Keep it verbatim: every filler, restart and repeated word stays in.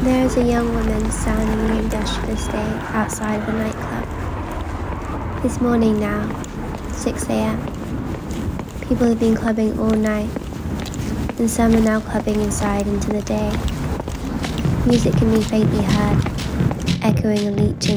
There is a young woman sounding an industrious day outside of a nightclub. It's morning now, six a.m. People have been clubbing all night, and some are now clubbing inside into the day. Music can be faintly heard, echoing a leeching